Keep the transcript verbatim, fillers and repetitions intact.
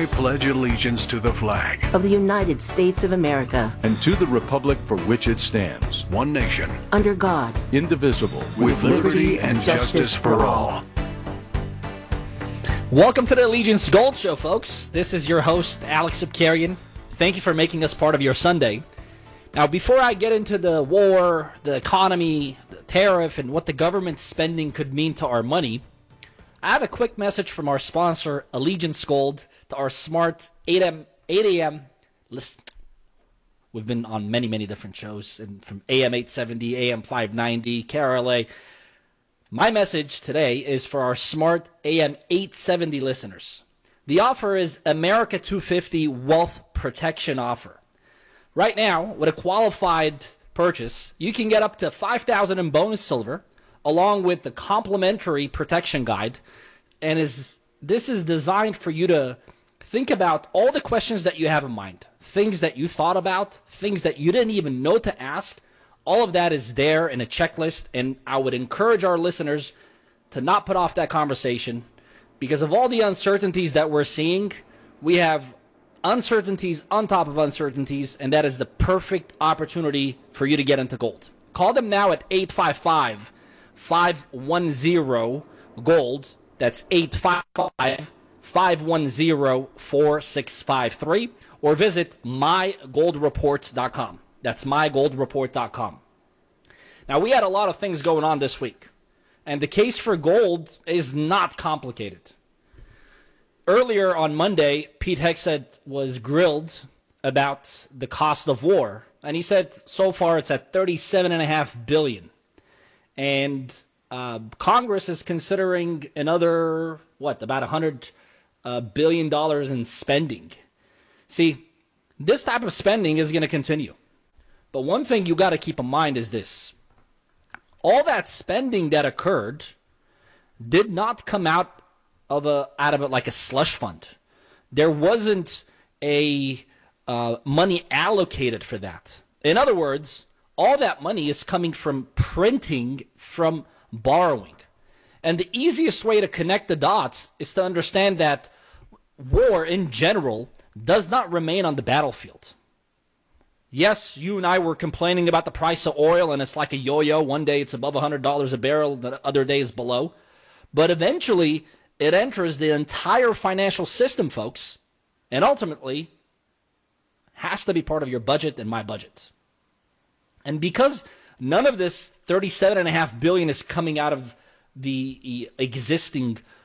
I pledge allegiance to the flag of the United States of America and to the republic for which it stands, one nation, under God, indivisible, with liberty and justice for all. Welcome to the Allegiance Gold Show, folks. This is your host, Alex Abkarian. Thank you for making us part of your Sunday. Now, before I get into the war, the economy, the tariff, and what the government spending could mean to our money, I have a quick message from our sponsor, Allegiance Gold, to our smart eight a.m. list. We've been on many, many different shows, and from A M eight seventy, A M five ninety, K R L A. My message today is for our smart A M eight seventy listeners. The offer is America two fifty Wealth Protection Offer. Right now, with a qualified purchase, you can get up to five thousand dollars in bonus silver, along with the complimentary protection guide. And is this is designed for you to think about all the questions that you have in mind, things that you thought about, things that you didn't even know to ask. All of that is there in a checklist, and I would encourage our listeners to not put off that conversation because of all the uncertainties that we're seeing. We have uncertainties on top of uncertainties, and that is the perfect opportunity for you to get into gold. Call them now at eight five five, five one zero, GOLD. That's eight five five, five one zero, four six five three, or visit my gold report dot com. That's my gold report dot com. Now, we had a lot of things going on this week, and the case for gold is not complicated. Earlier on Monday, Pete Hegseth was grilled about the cost of war, and he said so far it's at thirty-seven point five billion dollars. And uh, Congress is considering another, what, about one hundred billion dollars in spending. See, this type of spending is going to continue. But one thing you got to keep in mind is this. All that spending that occurred did not come out of a out of it like a slush fund. There wasn't a uh, money allocated for that. In other words, all that money is coming from printing, from borrowing. And the easiest way to connect the dots is to understand that war in general does not remain on the battlefield. Yes, you and I were complaining about the price of oil, and it's like a yo-yo. One day it's above one hundred dollars a barrel, the other day is below. But eventually, it enters the entire financial system, folks, and ultimately has to be part of your budget and my budget. And because none of this thirty-seven point five billion dollars is coming out of the existing